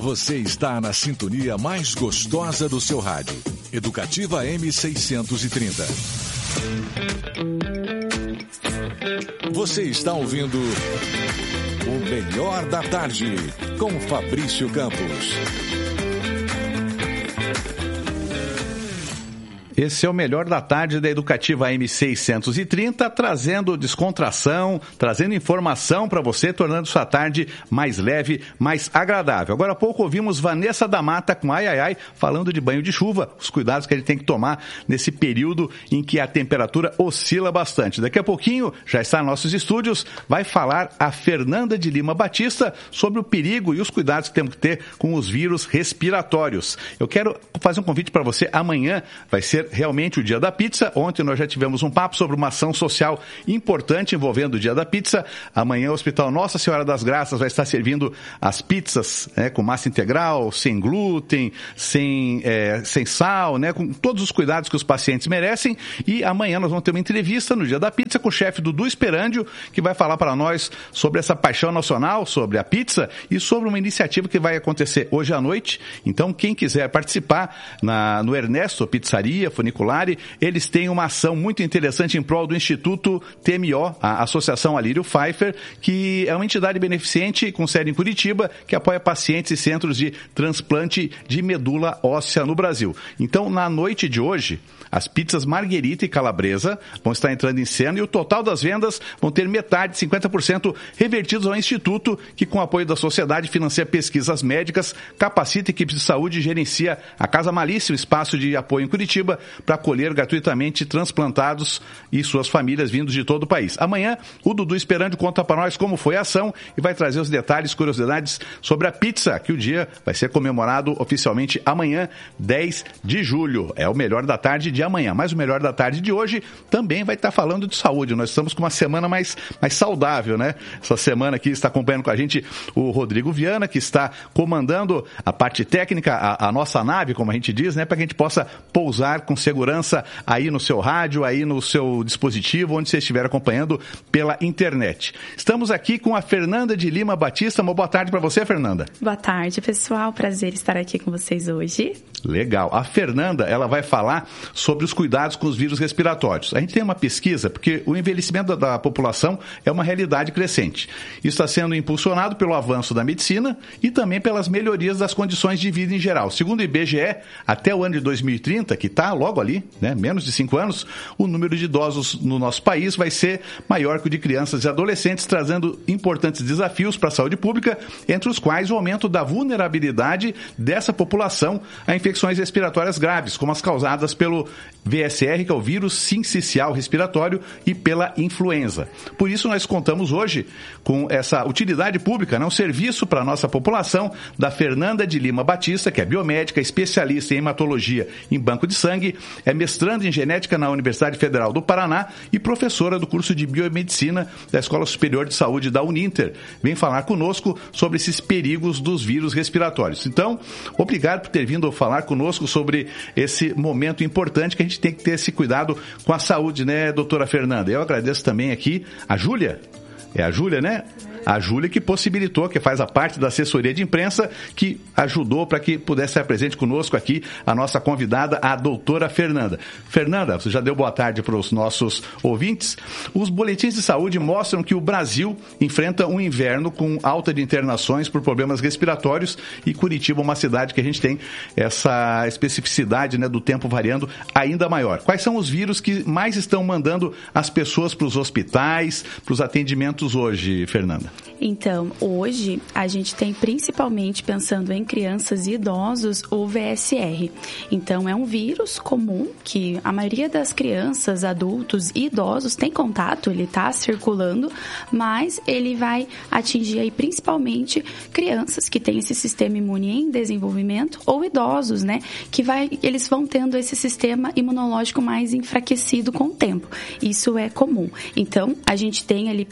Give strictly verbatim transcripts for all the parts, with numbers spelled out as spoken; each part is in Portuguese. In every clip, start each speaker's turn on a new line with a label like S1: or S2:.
S1: Você está na sintonia mais gostosa do seu rádio. Educativa M seiscentos e trinta. Você está ouvindo o Melhor da Tarde, com Fabrício Campos.
S2: Esse é o Melhor da Tarde da Educativa M seiscentos e trinta, trazendo descontração, trazendo informação para você, tornando sua tarde mais leve, mais agradável. Agora há pouco ouvimos Vanessa da Mata com Ai Ai Ai, falando de banho de chuva, os cuidados que a gente tem que tomar nesse período em que a temperatura oscila bastante. Daqui a pouquinho, já está em nossos estúdios, vai falar a Fernanda de Lima Batista sobre o perigo e os cuidados que temos que ter com os vírus respiratórios. Eu quero fazer um convite para você, amanhã vai ser realmente o Dia da Pizza. Ontem nós já tivemos um papo sobre uma ação social importante envolvendo o Dia da Pizza. Amanhã o Hospital Nossa Senhora das Graças vai estar servindo as pizzas, né, com massa integral, sem glúten, sem, é, sem sal, né, com todos os cuidados que os pacientes merecem. E amanhã nós vamos ter uma entrevista no Dia da Pizza com o chefe Dudu Esperandio, que vai falar para nós sobre essa paixão nacional, sobre a pizza e sobre uma iniciativa que vai acontecer hoje à noite. Então, quem quiser participar na, no Ernesto Pizzaria Funiculare, eles têm uma ação muito interessante em prol do Instituto T M O, a Associação Alírio Pfeiffer, que é uma entidade beneficente com sede em Curitiba, que apoia pacientes e centros de transplante de medula óssea no Brasil. Então, na noite de hoje, as pizzas Margherita e Calabresa vão estar entrando em cena e o total das vendas vão ter metade, cinquenta por cento, revertidos ao Instituto, que com o apoio da sociedade financia pesquisas médicas, capacita equipes de saúde e gerencia a Casa Malícia, um espaço de apoio em Curitiba, para acolher gratuitamente transplantados e suas famílias vindos de todo o país. Amanhã, o Dudu Esperandio conta para nós como foi a ação e vai trazer os detalhes, curiosidades sobre a pizza, que o dia vai ser comemorado oficialmente amanhã, dez de julho. É o Melhor da Tarde de amanhã. Mas o Melhor da Tarde de hoje também vai estar falando de saúde. Nós estamos com uma semana mais, mais saudável, né? Essa semana aqui está acompanhando com a gente o Rodrigo Viana, que está comandando a parte técnica, a, a nossa nave, como a gente diz, né? Para que a gente possa pousar com segurança aí no seu rádio, aí no seu dispositivo, onde você estiver acompanhando pela internet. Estamos aqui com a Fernanda de Lima Batista. Uma boa tarde para você, Fernanda.
S3: Boa tarde, pessoal. Prazer estar aqui com vocês hoje.
S2: Legal. A Fernanda, ela vai falar sobre os cuidados com os vírus respiratórios. A gente tem uma pesquisa, porque o envelhecimento da, da população é uma realidade crescente. Isso está sendo impulsionado pelo avanço da medicina e também pelas melhorias das condições de vida em geral. Segundo o I B G E, até o ano de dois mil e trinta, que está logo ali, né, menos de cinco anos, o número de idosos no nosso país vai ser maior que o de crianças e adolescentes, trazendo importantes desafios para a saúde pública, entre os quais o aumento da vulnerabilidade dessa população a infecções respiratórias graves, como as causadas pelo V S R, que é o vírus sincicial respiratório, e pela influenza. Por isso nós contamos hoje com essa utilidade pública, né, um serviço para a nossa população, da Fernanda de Lima Batista, que é biomédica, especialista em hematologia em banco de sangue, é mestranda em genética na Universidade Federal do Paraná e professora do curso de biomedicina da Escola Superior de Saúde da Uninter. Vem falar conosco sobre esses perigos dos vírus respiratórios. Então, obrigado por ter vindo falar conosco sobre esse momento importante que a gente tem que ter esse cuidado com a saúde, né, doutora Fernanda? Eu agradeço também aqui a Júlia. É a Júlia, né? A Júlia que possibilitou, que faz a parte da assessoria de imprensa, que ajudou para que pudesse estar presente conosco aqui a nossa convidada, a doutora Fernanda. Fernanda, você já deu boa tarde para os nossos ouvintes. Os boletins de saúde mostram que o Brasil enfrenta um inverno com alta de internações por problemas respiratórios e Curitiba é uma cidade que a gente tem essa especificidade, né, do tempo variando ainda maior. Quais são os vírus que mais estão mandando as pessoas para os hospitais, para os atendimentos hoje, Fernanda?
S3: Então, hoje a gente tem, principalmente pensando em crianças e idosos, o V S R. Então, é um vírus comum que a maioria das crianças, adultos e idosos tem contato, ele está circulando, mas ele vai atingir aí principalmente crianças que têm esse sistema imune em desenvolvimento ou idosos, né? Que vai, eles vão tendo esse sistema imunológico mais enfraquecido com o tempo. Isso é comum. Então, a gente tem ali principalmente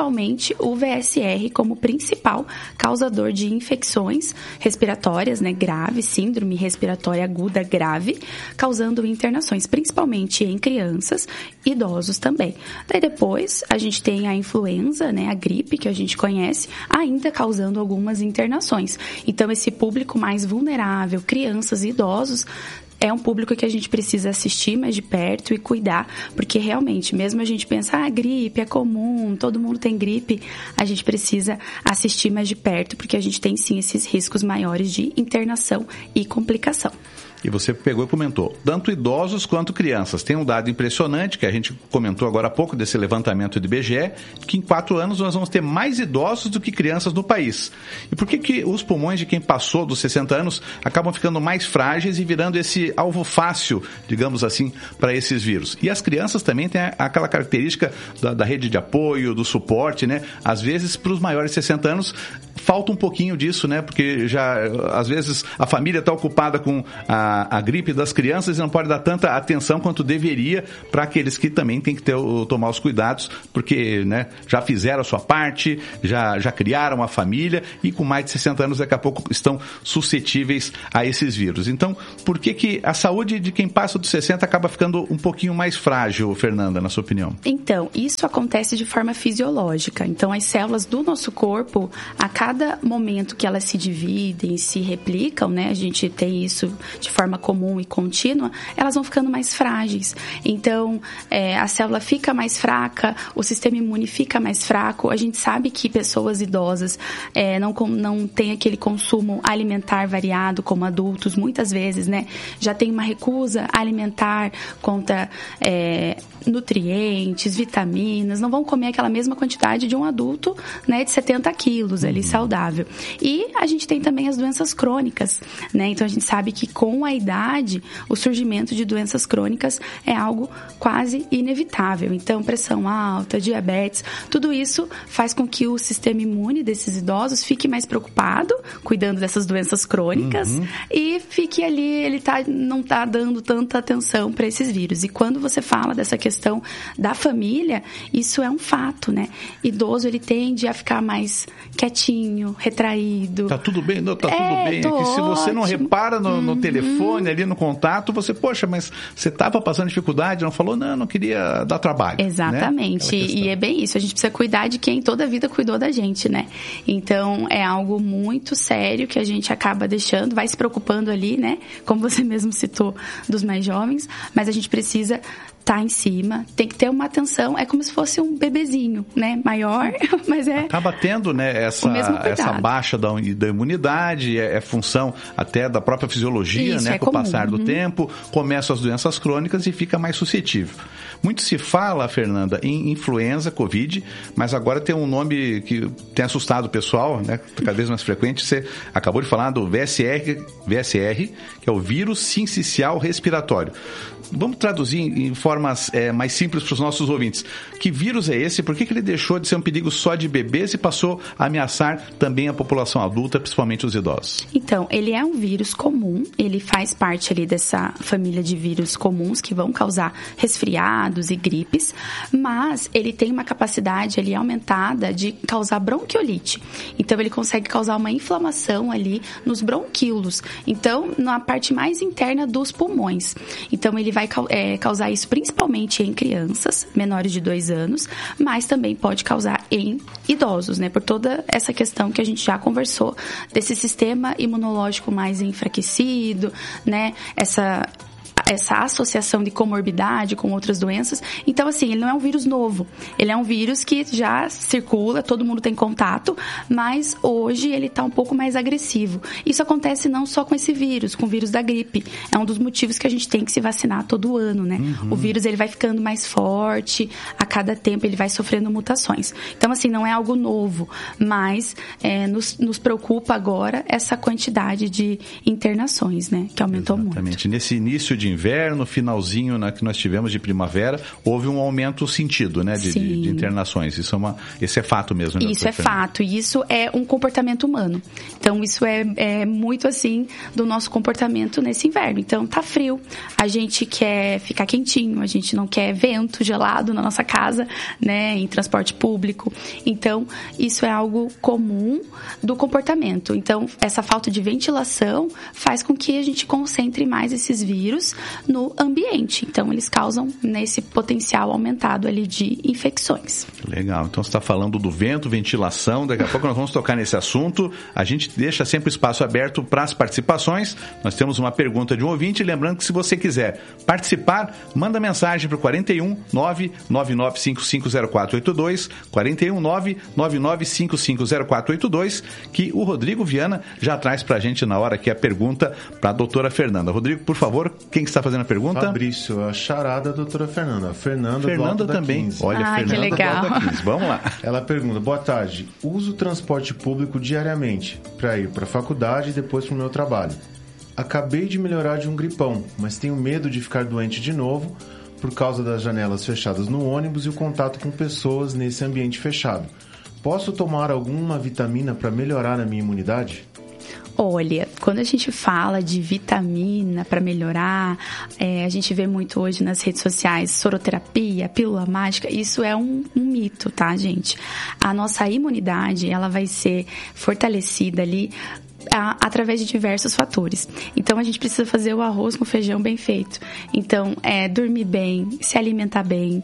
S3: principalmente o V S R como principal causador de infecções respiratórias, né, graves, síndrome respiratória aguda grave, causando internações, principalmente em crianças, idosos também. Daí depois a gente tem a influenza, né, a gripe que a gente conhece, ainda causando algumas internações. Então esse público mais vulnerável, crianças e idosos, é um público que a gente precisa assistir mais de perto e cuidar, porque realmente, mesmo a gente pensar, ah, gripe é comum, todo mundo tem gripe, a gente precisa assistir mais de perto, porque a gente tem sim esses riscos maiores de internação e complicação.
S2: E você pegou e comentou, tanto idosos quanto crianças. Tem um dado impressionante, que a gente comentou agora há pouco, desse levantamento do I B G E, que em quatro anos nós vamos ter mais idosos do que crianças no país. E por que que os pulmões de quem passou dos sessenta anos acabam ficando mais frágeis e virando esse alvo fácil, digamos assim, para esses vírus? E as crianças também têm aquela característica da, da rede de apoio, do suporte, né? Às vezes, para os maiores de sessenta anos, falta um pouquinho disso, né? Porque já, às vezes, a família está ocupada com a A, a gripe das crianças e não pode dar tanta atenção quanto deveria para aqueles que também têm que ter, tomar os cuidados, porque, né, já fizeram a sua parte, já, já criaram a família e com mais de sessenta anos daqui a pouco estão suscetíveis a esses vírus. Então, por que que a saúde de quem passa dos sessenta acaba ficando um pouquinho mais frágil, Fernanda, na sua opinião?
S3: Então, isso acontece de forma fisiológica. Então, as células do nosso corpo, a cada momento que elas se dividem, se replicam, né, a gente tem isso de forma comum e contínua, elas vão ficando mais frágeis. Então, é, a célula fica mais fraca, o sistema imune fica mais fraco. A gente sabe que pessoas idosas é, não, não têm aquele consumo alimentar variado como adultos, muitas vezes, né? Já tem uma recusa alimentar contra é, nutrientes, vitaminas, não vão comer aquela mesma quantidade de um adulto, né, de setenta quilos ali, saudável. E a gente tem também as doenças crônicas, né? Então, a gente sabe que com a idade, o surgimento de doenças crônicas é algo quase inevitável. Então, pressão alta, diabetes, tudo isso faz com que o sistema imune desses idosos fique mais preocupado, cuidando dessas doenças crônicas, uhum. e fique ali, ele tá, não está dando tanta atenção para esses vírus. E quando você fala dessa questão da família, isso é um fato, né? Idoso, ele tende a ficar mais quietinho, retraído.
S2: Tá tudo bem? Não, tá
S3: é,
S2: tudo bem. É que se você não repara no, no
S3: uhum.
S2: telefone, ali no contato, você, poxa, mas você estava passando dificuldade, não falou, não, não queria dar trabalho.
S3: Exatamente. Né? E é bem isso, a gente precisa cuidar de quem toda a vida cuidou da gente, né? Então, é algo muito sério que a gente acaba deixando, vai se preocupando ali, né? Como você mesmo citou, dos mais jovens, mas a gente precisa tá em cima, tem que ter uma atenção, é como se fosse um bebezinho, né, maior, mas é...
S2: Acaba tendo, né, essa, essa baixa da, da imunidade, é, é função até da própria fisiologia, Isso, né, é com comum. o passar do uhum. tempo, começam as doenças crônicas e fica mais suscetível. Muito se fala, Fernanda, em influenza, Covid, mas agora tem um nome que tem assustado o pessoal, né, cada vez mais frequente, você acabou de falar do V S R, V S R, que é o vírus sincicial respiratório. Vamos traduzir em formas é, mais simples para os nossos ouvintes. Que vírus é esse? Por que que ele deixou de ser um perigo só de bebês e passou a ameaçar também a população adulta, principalmente os idosos?
S3: Então, ele é um vírus comum, ele faz parte ali dessa família de vírus comuns que vão causar resfriados e gripes, mas ele tem uma capacidade ali aumentada de causar bronquiolite. Então, ele consegue causar uma inflamação ali nos bronquíolos, então, na parte mais interna dos pulmões. Então, ele vai vai é, causar isso principalmente em crianças menores de dois anos, mas também pode causar em idosos, né? Por toda essa questão que a gente já conversou, desse sistema imunológico mais enfraquecido, né? Essa... essa associação de comorbidade com outras doenças. Então, assim, ele não é um vírus novo. Ele é um vírus que já circula, todo mundo tem contato, mas hoje ele está um pouco mais agressivo. Isso acontece não só com esse vírus, com o vírus da gripe. É um dos motivos que a gente tem que se vacinar todo ano, né? Uhum. O vírus, ele vai ficando mais forte, a cada tempo ele vai sofrendo mutações. Então, assim, não é algo novo, mas é, nos, nos preocupa agora essa quantidade de internações, né? Que aumentou
S2: Exatamente.
S3: muito.
S2: Nesse início de inverno, finalzinho na, que nós tivemos de primavera, houve um aumento sentido, né, de, de, de internações. Isso é uma, esse é fato mesmo. Né,
S3: isso é fato, e isso é um comportamento humano. Então, isso é, é muito, assim, do nosso comportamento nesse inverno. Então, tá frio, a gente quer ficar quentinho, a gente não quer vento gelado na nossa casa, né, em transporte público. Então, isso é algo comum do comportamento. Então, essa falta de ventilação faz com que a gente concentre mais esses vírus no ambiente. Então, eles causam nesse potencial aumentado ali de infecções.
S2: Legal. Então, você está falando do vento, ventilação. Daqui a pouco nós vamos tocar nesse assunto. A gente deixa sempre o espaço aberto para as participações. Nós temos uma pergunta de um ouvinte. Lembrando que se você quiser participar, manda mensagem para o quarenta e um, nove nove nove cinco cinco zero quatro oito dois, quarenta e um, nove nove nove cinco cinco zero quatro oito dois, que o Rodrigo Viana já traz para a gente na hora aqui a pergunta para a doutora Fernanda. Rodrigo, por favor, quem que está fazendo a pergunta?
S4: Fabrício, a charada da doutora Fernanda. Fernanda,
S2: Fernanda
S4: do
S2: também.
S4: quinze.
S2: Olha,
S3: ah,
S2: Fernanda
S3: que legal.
S2: do Alto da quinze. Vamos lá.
S4: Ela pergunta, boa tarde, uso transporte público diariamente para ir para a faculdade e depois para o meu trabalho. Acabei de melhorar de um gripão, mas tenho medo de ficar doente de novo por causa das janelas fechadas no ônibus e o contato com pessoas nesse ambiente fechado. Posso tomar alguma vitamina para melhorar a minha imunidade?
S3: Olha, quando a gente fala de vitamina para melhorar, é, a gente vê muito hoje nas redes sociais soroterapia, pílula mágica, isso é um, um mito, tá, gente? A nossa imunidade, ela vai ser fortalecida ali A, através de diversos fatores. Então, a gente precisa fazer o arroz com feijão bem feito. Então, é dormir bem, se alimentar bem,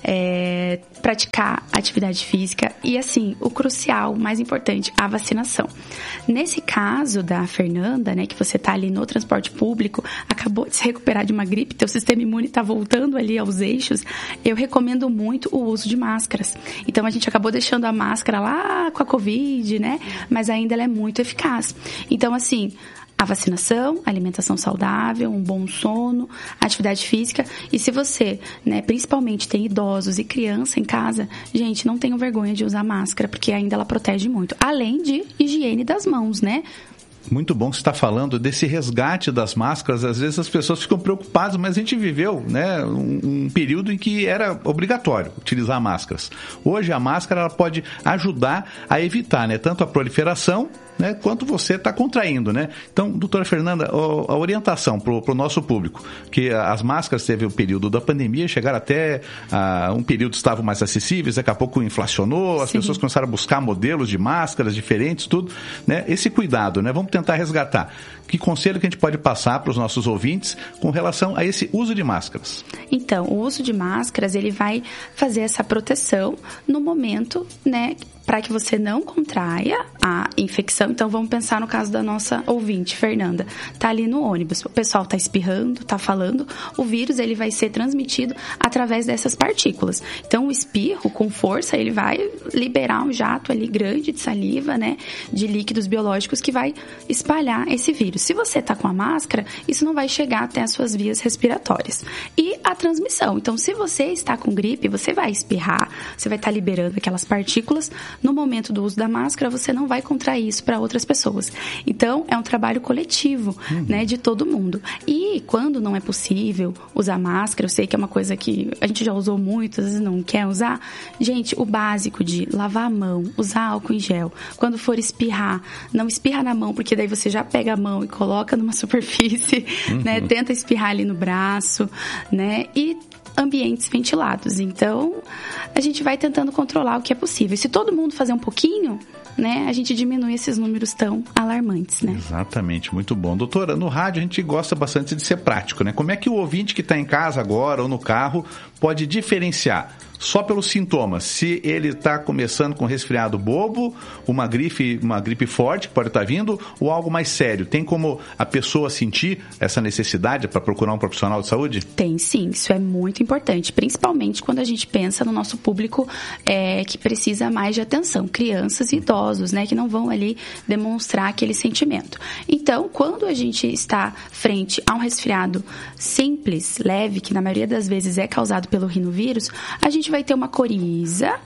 S3: é, praticar atividade física e, assim, o crucial, o mais importante, a vacinação. Nesse caso da Fernanda, né, que você está ali no transporte público, acabou de se recuperar de uma gripe, teu sistema imune está voltando ali aos eixos, eu recomendo muito o uso de máscaras. Então, a gente acabou deixando a máscara lá com a Covid, né, mas ainda ela é muito eficaz. Então, assim, a vacinação, alimentação saudável, um bom sono, atividade física. E se você, né, principalmente tem idosos e criança em casa, gente, não tenham vergonha de usar máscara, porque ainda ela protege muito. Além de higiene das mãos, né?
S2: Muito bom que você está falando desse resgate das máscaras. Às vezes as pessoas ficam preocupadas, mas a gente viveu, né, um, um período em que era obrigatório utilizar máscaras. Hoje a máscara ela pode ajudar a evitar, né, tanto a proliferação, né, quanto você está contraindo, né? Então, doutora Fernanda, a orientação para o nosso público, que as máscaras teve o período da pandemia, chegaram até uh, um período estavam mais acessíveis, daqui a pouco inflacionou, as Sim. pessoas começaram a buscar modelos de máscaras diferentes, tudo, né? Esse cuidado, né? Vamos tentar resgatar. Que conselho que a gente pode passar para os nossos ouvintes com relação a esse uso de máscaras?
S3: Então, o uso de máscaras, ele vai fazer essa proteção no momento, né, para que você não contraia a infecção. Então, vamos pensar no caso da nossa ouvinte, Fernanda. Tá ali no ônibus, o pessoal tá espirrando, tá falando, o vírus, ele vai ser transmitido através dessas partículas. Então, o espirro, com força, ele vai liberar um jato ali grande de saliva, né, de líquidos biológicos que vai espalhar esse vírus. Se você tá com a máscara, isso não vai chegar até as suas vias respiratórias. E a transmissão. Então, se você está com gripe, você vai espirrar, você vai estar liberando aquelas partículas. No momento do uso da máscara, você não vai contrair isso para outras pessoas. Então, é um trabalho coletivo, uhum. né, de todo mundo. E quando não é possível usar máscara, eu sei que é uma coisa que a gente já usou muito, às vezes não quer usar. Gente, o básico de lavar a mão, usar álcool em gel. Quando for espirrar, não espirra na mão, porque daí você já pega a mão e coloca numa superfície, uhum. né? Tenta espirrar ali no braço, né? E ambientes ventilados. Então, a gente vai tentando controlar o que é possível. E se todo mundo fazer um pouquinho, né, a gente diminui esses números tão alarmantes, né?
S2: Exatamente, muito bom. Doutora, no rádio a gente gosta bastante de ser prático, né? Como é que o ouvinte que está em casa agora ou no carro pode diferenciar só pelos sintomas, se ele está começando com resfriado bobo, uma gripe, uma gripe forte que pode estar vindo, ou algo mais sério? Tem como a pessoa sentir essa necessidade para procurar um profissional de saúde?
S3: Tem sim, isso é muito importante, principalmente quando a gente pensa no nosso público é, que precisa mais de atenção, crianças e idosos, né, que não vão ali demonstrar aquele sentimento. Então, quando a gente está frente a um resfriado simples, leve, que na maioria das vezes é causado pelo rinovírus, a gente vai ter uma coriza,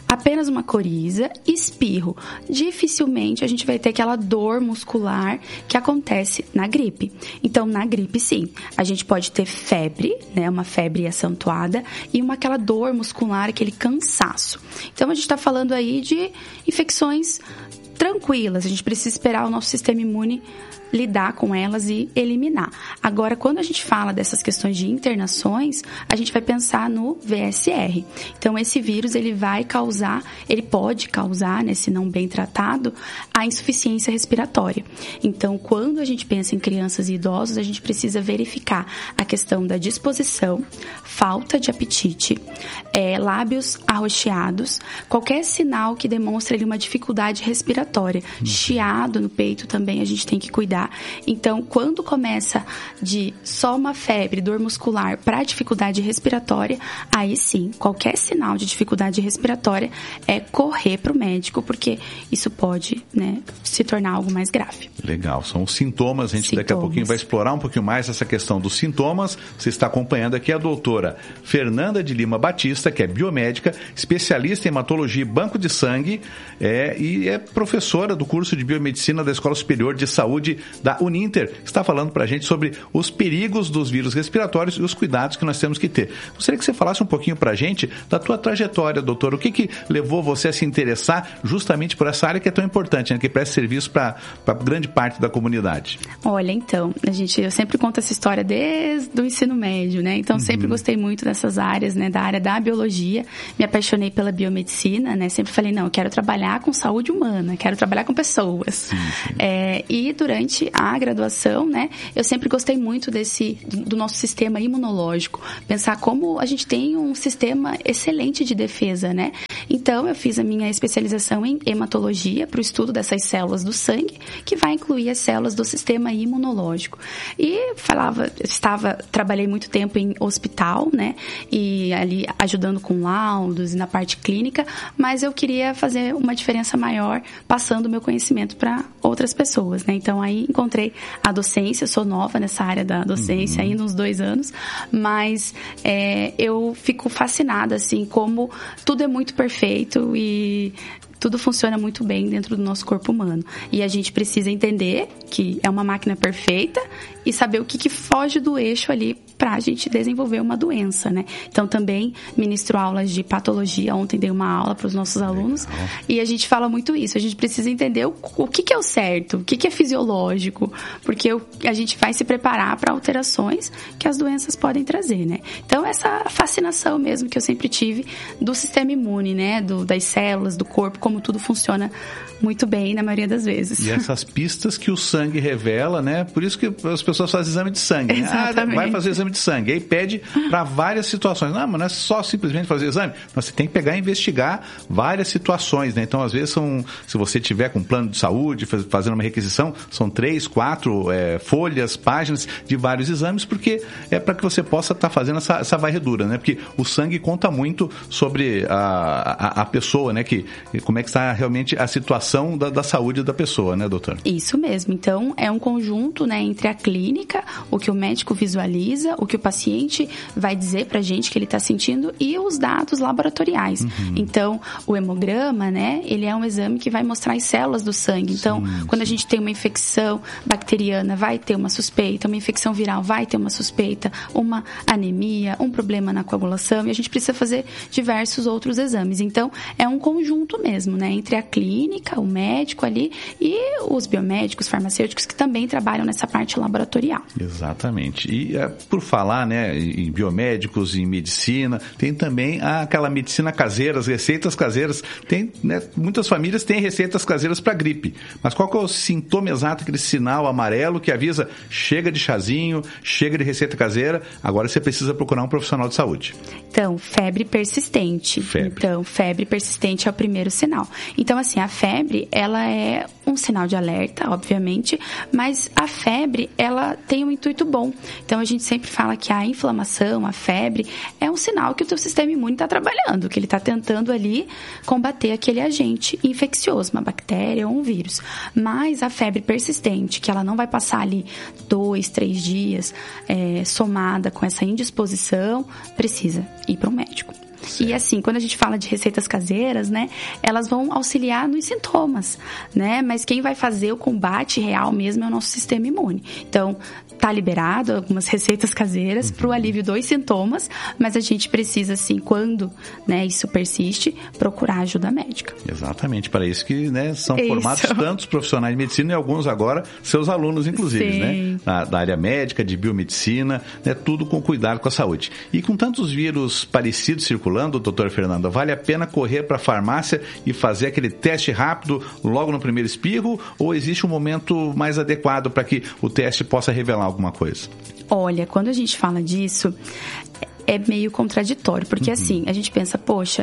S3: apenas uma coriza, espirro. Dificilmente a gente vai ter aquela dor muscular que acontece na gripe. Então, na gripe, sim, a gente pode ter febre, né, uma febre acentuada, e uma aquela dor muscular, aquele cansaço. Então, a gente está falando aí de infecções tranquilas. A gente precisa esperar o nosso sistema imune lidar com elas e eliminar. Agora, quando a gente fala dessas questões de internações, a gente vai pensar no V S R. Então, esse vírus, ele vai causar, ele pode causar, né, se não bem tratado, a insuficiência respiratória. Então, quando a gente pensa em crianças e idosos, a gente precisa verificar a questão da disposição, falta de apetite, é, lábios arroxeados, qualquer sinal que demonstre ali uma dificuldade respiratória. Chiado no peito também a gente tem que cuidar. Então, quando começa de só uma febre, dor muscular para dificuldade respiratória, aí sim, qualquer sinal de dificuldade respiratória é correr para o médico, porque isso pode, né, se tornar algo mais grave.
S2: Legal, são os sintomas, a gente sintomas. Daqui a pouquinho vai explorar um pouquinho mais essa questão dos sintomas. Você está acompanhando aqui a doutora Fernanda de Lima Batista, que é biomédica, especialista em hematologia e banco de sangue, é, e é professora do curso de biomedicina da Escola Superior de Saúde da Uninter, está falando para a gente sobre os perigos dos vírus respiratórios e os cuidados que nós temos que ter. Gostaria que você falasse um pouquinho para a gente da tua trajetória, doutor. O que que levou você a se interessar justamente por essa área que é tão importante, né, que presta serviço para grande parte da comunidade?
S3: Olha, então, a gente, eu sempre conto essa história desde o ensino médio, né? Então, uhum. sempre gostei muito dessas áreas, né, da área da biologia. Me apaixonei pela biomedicina, né? Sempre falei, não, eu quero trabalhar com saúde humana, quero trabalhar com pessoas. Sim, sim. É, e durante a graduação, né, eu sempre gostei muito desse, do nosso sistema imunológico, pensar como a gente tem um sistema excelente de defesa, né? Então, eu fiz a minha especialização em hematologia para o estudo dessas células do sangue, que vai incluir as células do sistema imunológico. E falava, estava, trabalhei muito tempo em hospital, né, e ali ajudando com laudos e na parte clínica, mas eu queria fazer uma diferença maior, passando o meu conhecimento para outras pessoas, né? Então, aí encontrei a docência, sou nova nessa área da docência, uhum. ainda uns dois anos, mas é, eu fico fascinada, assim, como tudo é muito perfeito e tudo funciona muito bem dentro do nosso corpo humano. E a gente precisa entender que é uma máquina perfeita e saber o que, que foge do eixo ali para a gente desenvolver uma doença, né? Então, também ministro aulas de patologia. Ontem dei uma aula para os nossos alunos. Legal. E a gente fala muito isso. A gente precisa entender o, o que, que é o certo, o que, que é fisiológico, porque o, a gente vai se preparar para alterações que as doenças podem trazer, né? Então, essa fascinação mesmo que eu sempre tive do sistema imune, né? Do, das células, do corpo, como tudo funciona muito bem na maioria das vezes.
S2: E essas pistas que o sangue revela, né? Por isso que as pessoas fazem exame de sangue. Né?
S3: Exatamente.
S2: Ah, vai fazer exame de sangue. Aí pede para várias situações. Não, mas não é só simplesmente fazer exame. Mas você tem que pegar e investigar várias situações, né? Então, às vezes, são, se você tiver com plano de saúde, fazendo uma requisição, são três, quatro é, folhas, páginas de vários exames, porque é para que você possa estar tá fazendo essa, essa varredura, né? Porque o sangue conta muito sobre a, a, a pessoa, né? Que, como é que está realmente a situação Da, da saúde da pessoa, né, doutor?
S3: Isso mesmo. Então, é um conjunto, né, entre a clínica, o que o médico visualiza, o que o paciente vai dizer pra gente que ele está sentindo e os dados laboratoriais. Uhum. Então, o hemograma, né, ele é um exame que vai mostrar as células do sangue. Então, sim, quando sim. a gente tem uma infecção bacteriana, vai ter uma suspeita, uma infecção viral vai ter uma suspeita, uma anemia, um problema na coagulação, e a gente precisa fazer diversos outros exames. Então, é um conjunto mesmo, né, entre a clínica, o médico ali e os biomédicos, farmacêuticos que também trabalham nessa parte laboratorial.
S2: Exatamente. E é, por falar, né, em biomédicos, em medicina, tem também aquela medicina caseira, as receitas caseiras. Tem, né, muitas famílias têm receitas caseiras para gripe. Mas qual que é o sintoma exato, aquele sinal amarelo que avisa chega de chazinho, chega de receita caseira, agora você precisa procurar um profissional de saúde?
S3: Então, febre persistente.
S2: Febre.
S3: Então, febre persistente é o primeiro sinal. Então, assim, a febre ela é um sinal de alerta, obviamente, mas a febre, ela tem um intuito bom. Então, a gente sempre fala que a inflamação, a febre, é um sinal que o teu sistema imune está trabalhando, que ele está tentando ali combater aquele agente infeccioso, uma bactéria ou um vírus. Mas a febre persistente, que ela não vai passar ali dois, três dias, é, somada com essa indisposição, precisa ir para o médico. E assim, quando a gente fala de receitas caseiras, né, elas vão auxiliar nos sintomas, né? Mas quem vai fazer o combate real mesmo é o nosso sistema imune. Então, tá liberado algumas receitas caseiras para o alívio dos sintomas, mas a gente precisa, assim, quando, né, isso persiste, procurar ajuda médica.
S2: Exatamente, para isso que, né, são
S3: isso.
S2: formados tantos profissionais de medicina e alguns agora seus alunos, inclusive,
S3: Sim.
S2: né, da, da área médica, de biomedicina, né, tudo com cuidado com a saúde. E com tantos vírus parecidos circulando, doutor Fernando, vale a pena correr para a farmácia e fazer aquele teste rápido logo no primeiro espirro, ou existe um momento mais adequado para que o teste possa revelar alguma coisa?
S3: Olha, quando a gente fala disso, é meio contraditório, porque uhum. assim, a gente pensa, poxa,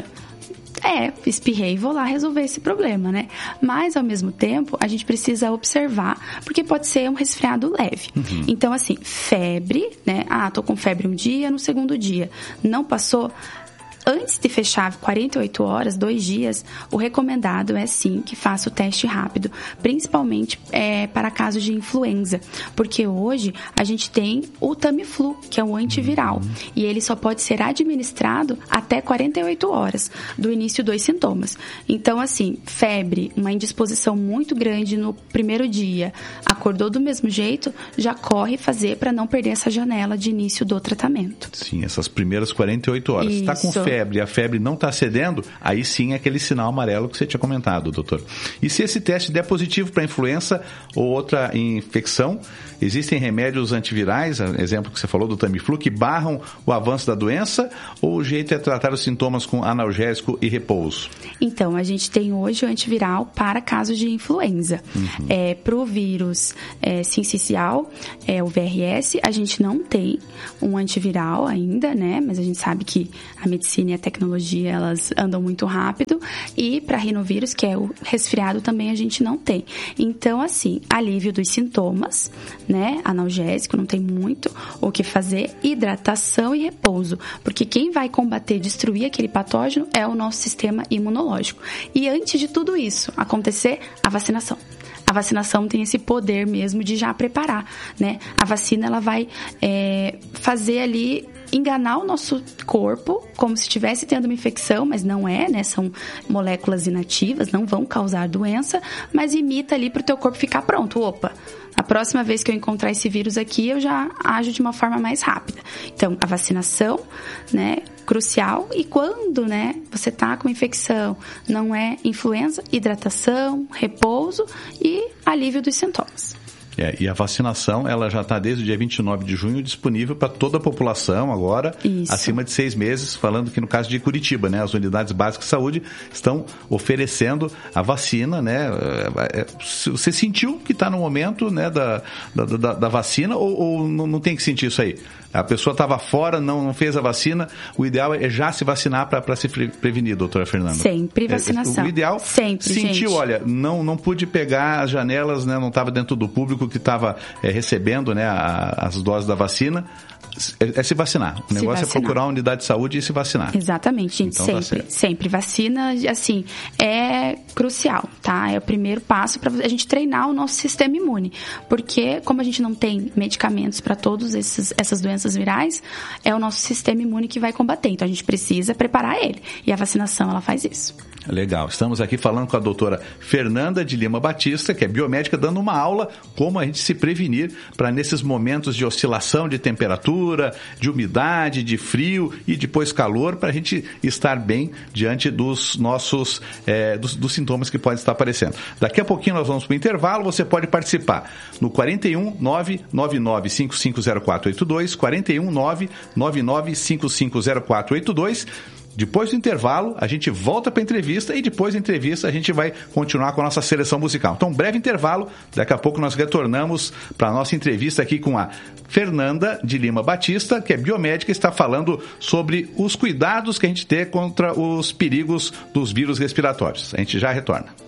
S3: é, espirrei, vou lá resolver esse problema, né? Mas, ao mesmo tempo, a gente precisa observar, porque pode ser um resfriado leve. Uhum. Então, assim, febre, né? Ah, tô com febre um dia, no segundo dia não passou. Antes de fechar quarenta e oito horas, dois dias, o recomendado é sim que faça o teste rápido, principalmente é, para casos de influenza, porque hoje a gente tem o Tamiflu, que é um antiviral, uhum. e ele só pode ser administrado até quarenta e oito horas do início dos sintomas. Então, assim, febre, uma indisposição muito grande no primeiro dia, acordou do mesmo jeito, já corre fazer para não perder essa janela de início do tratamento.
S2: Sim, essas primeiras quarenta e oito horas. Está com febre e a febre não está cedendo, aí sim é aquele sinal amarelo que você tinha comentado, doutor. E se esse teste der positivo para influenza ou outra infecção, existem remédios antivirais, exemplo que você falou do Tamiflu, que barram o avanço da doença, ou o jeito é tratar os sintomas com analgésico e repouso?
S3: Então, a gente tem hoje o antiviral para casos de influenza. Uhum. É, para o vírus é, sincicial, é, o V R S, a gente não tem um antiviral ainda, né? Mas a gente sabe que a medicina e a tecnologia, elas andam muito rápido. E para rinovírus, que é o resfriado, também a gente não tem. Então, assim, alívio dos sintomas, né? Analgésico, não tem muito o que fazer. Hidratação e repouso. Porque quem vai combater, destruir aquele patógeno é o nosso sistema imunológico. E antes de tudo isso acontecer, a vacinação. A vacinação tem esse poder mesmo de já preparar, né? A vacina, ela vai é, fazer ali, enganar o nosso corpo como se estivesse tendo uma infecção, mas não é, né? São moléculas inativas, não vão causar doença, mas imita ali para o teu corpo ficar pronto. Opa, a próxima vez que eu encontrar esse vírus aqui, eu já ajo de uma forma mais rápida. Então, a vacinação, né, crucial. E quando, né, você tá com infecção, não é influenza, hidratação, repouso e alívio dos sintomas.
S2: É, e a vacinação, ela já está desde o dia vinte e nove de junho disponível para toda a população agora, Isso. acima de seis meses, falando que no caso de Curitiba, né, as unidades básicas de saúde estão oferecendo a vacina, né? Você sentiu que está no momento, né, da, da, da, da vacina ou, ou não, não tem que sentir isso aí? A pessoa estava fora, não, não fez a vacina, o ideal é já se vacinar para se prevenir, doutora Fernanda.
S3: Sempre vacinação.
S2: O ideal,
S3: Sempre,
S2: sentiu,
S3: gente.
S2: olha, não, não pude pegar as janelas, né, não estava dentro do público que estava é, recebendo, né, a, as doses da vacina, é, é se vacinar. O
S3: se
S2: negócio
S3: vacinar.
S2: é procurar a unidade de saúde e se vacinar.
S3: Exatamente, gente.
S2: Então,
S3: sempre,
S2: tá
S3: sempre. Vacina, assim, é crucial, tá? É o primeiro passo para a gente treinar o nosso sistema imune. Porque, como a gente não tem medicamentos para todas essas doenças virais, é o nosso sistema imune que vai combater. Então, a gente precisa preparar ele. E a vacinação, ela faz isso.
S2: Legal. Estamos aqui falando com a doutora Fernanda de Lima Batista, que é biomédica, dando uma aula como a gente se prevenir para nesses momentos de oscilação de temperatura, de umidade, de frio e depois calor, para a gente estar bem diante dos nossos é, dos, dos sintomas que podem estar aparecendo. Daqui a pouquinho nós vamos para o intervalo. Você pode participar no quarenta e um, nove nove nove, cinco cinco zero quatro oito dois, quarenta e um, nove nove nove, cinco cinco zero quatro oito dois. Depois do intervalo, a gente volta para a entrevista e depois da entrevista a gente vai continuar com a nossa seleção musical. Então, um breve intervalo, daqui a pouco nós retornamos para a nossa entrevista aqui com a Fernanda de Lima Batista, que é biomédica e está falando sobre os cuidados que a gente tem contra os perigos dos vírus respiratórios. A gente já retorna.